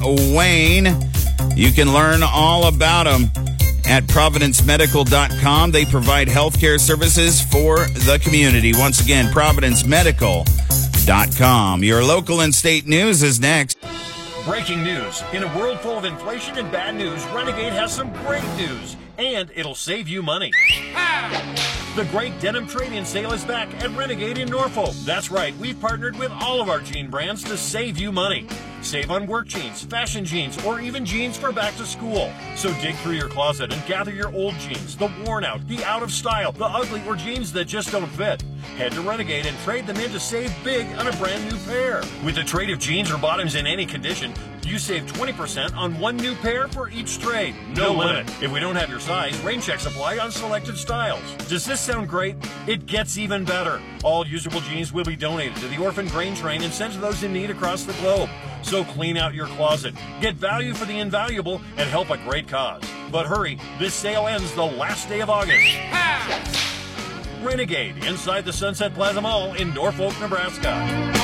Wayne. You can learn all about them at providencemedical.com. They provide healthcare services for the community. Once again, providencemedical.com. Your local and state news is next. Breaking news. In a world full of inflation and bad news, Renegade has some great news, and it'll save you money. The great denim trade-in sale is back at Renegade in Norfolk. That's right, we've partnered with all of our jean brands to save you money. Save on work jeans, fashion jeans, or even jeans for back to school. So dig through your closet and gather your old jeans, the worn out, the out of style, the ugly, or jeans that just don't fit. Head to Renegade and trade them in to save big on a brand new pair. With a trade of jeans or bottoms in any condition, you save 20% on one new pair for each trade. No limit. If we don't have your size, rain checks apply on selected styles. Does this sound great? It gets even better. All usable jeans will be donated to the Orphan Grain Train and sent to those in need across the globe. So clean out your closet, get value for the invaluable, and help a great cause. But hurry, this sale ends the last day of August. Renegade, inside the Sunset Plaza Mall in Norfolk, Nebraska.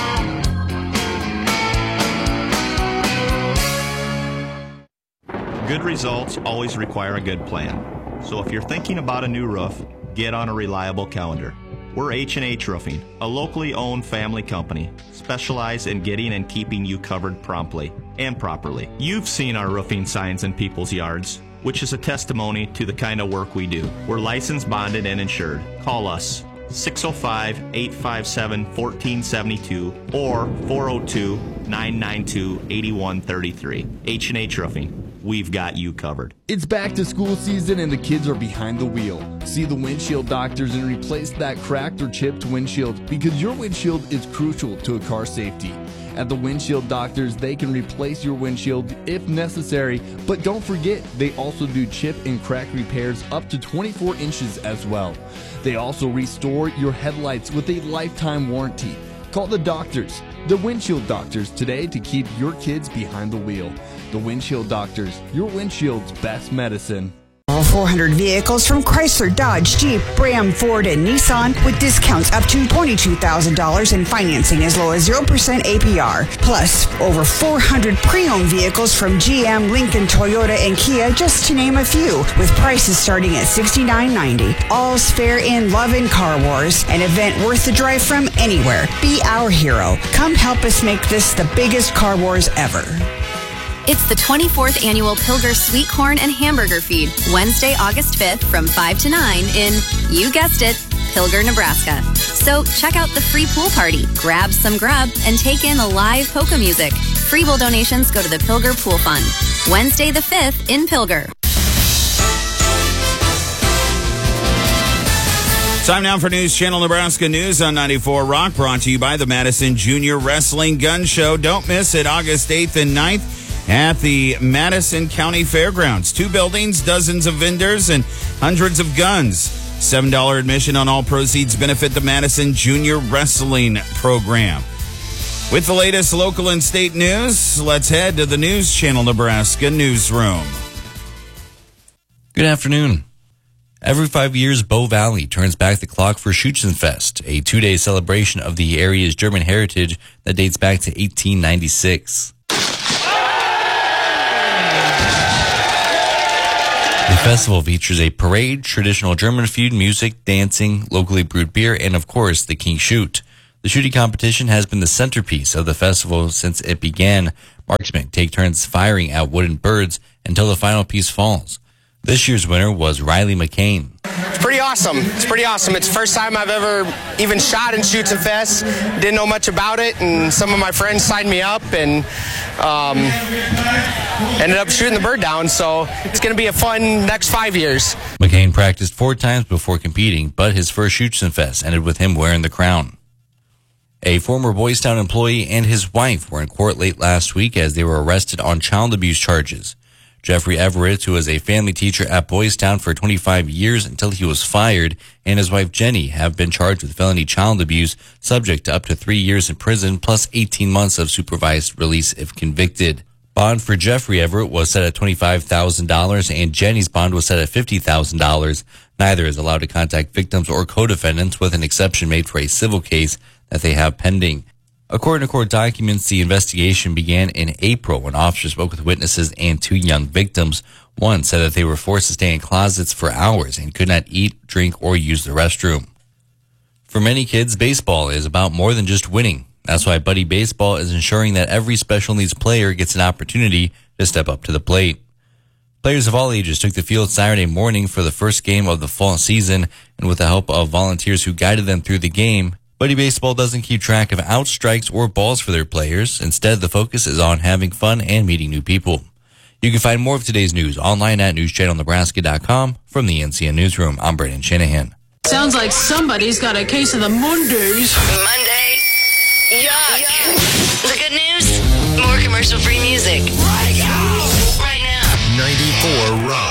Good results always require a good plan. So if you're thinking about a new roof, get on a reliable calendar. We're H&H Roofing, a locally owned family company, specialized in getting and keeping you covered promptly and properly. You've seen our roofing signs in people's yards, which is a testimony to the kind of work we do. We're licensed, bonded, and insured. Call us 605-857-1472 or 402-992-8133. H&H Roofing. We've got you covered. It's back to school season and the kids are behind the wheel. See the windshield doctors and replace that cracked or chipped windshield because your windshield is crucial to a car's safety. At the Windshield Doctors, they can replace your windshield if necessary, but don't forget, they also do chip and crack repairs up to 24 inches as well. They also restore your headlights with a lifetime warranty. Call the doctors, the Windshield Doctors, today to keep your kids behind the wheel. The Windshield Doctors, your windshield's best medicine. All 400 vehicles from Chrysler, Dodge, Jeep, Ram, Ford, and Nissan with discounts up to $22,000 and financing as low as 0% APR. Plus, over 400 pre-owned vehicles from GM, Lincoln, Toyota, and Kia, just to name a few, with prices starting at $69.90. All's fair in Love and Car Wars, an event worth the drive from anywhere. Be our hero. Come help us make this the biggest car wars ever. It's the 24th annual Pilger Sweet Corn and Hamburger Feed, Wednesday, August 5th from 5 to 9 in, you guessed it, Pilger, Nebraska. So check out the free pool party, grab some grub, and take in the live polka music. Free will donations go to the Pilger Pool Fund. Wednesday the 5th in Pilger. Time now for News Channel Nebraska News on 94 Rock, brought to you by the Madison Junior Wrestling Gun Show. Don't miss it, August 8th and 9th. At the Madison County Fairgrounds. 2 buildings, dozens of vendors, and hundreds of guns. $7 admission on all proceeds benefit the Madison Junior Wrestling Program. With the latest local and state news, let's head to the News Channel Nebraska newsroom. Good afternoon. Every 5 years, Bow Valley turns back the clock for Schützenfest, a 2-day celebration of the area's German heritage that dates back to 1896. The festival features a parade, traditional German food, music, dancing, locally brewed beer, and of course, the King Shoot. The shooting competition has been the centerpiece of the festival since it began. Marksmen take turns firing at wooden birds until the final piece falls. This year's winner was Riley McCain. It's pretty awesome. It's the first time I've ever even shot in Schützenfest. Didn't know much about it, and some of my friends signed me up and ended up shooting the bird down. So it's going to be a fun next 5 years. McCain practiced 4 times before competing, but his first Schützenfest ended with him wearing the crown. A former Boys Town employee and his wife were in court late last week as they were arrested on child abuse charges. Jeffrey Everett, who was a family teacher at Boys Town for 25 years until he was fired, and his wife Jenny have been charged with felony child abuse, subject to up to 3 years in prison plus 18 months of supervised release if convicted. Bond for Jeffrey Everett was set at $25,000 and Jenny's bond was set at $50,000. Neither is allowed to contact victims or co-defendants, with an exception made for a civil case that they have pending. According to court documents, the investigation began in April when officers spoke with witnesses and 2 young victims. One said that they were forced to stay in closets for hours and could not eat, drink, or use the restroom. For many kids, baseball is about more than just winning. That's why Buddy Baseball is ensuring that every special needs player gets an opportunity to step up to the plate. Players of all ages took the field Saturday morning for the first game of the fall season, and with the help of volunteers who guided them through the game, Buddy Baseball doesn't keep track of out strikes or balls for their players. Instead, the focus is on having fun and meeting new people. You can find more of today's news online at newschannelnebraska.com. From the NCN Newsroom, I'm Brandon Shanahan. Sounds like somebody's got a case of the Mondays. Monday. Yuck. The good news? More commercial-free music. Right now. 94 Rock.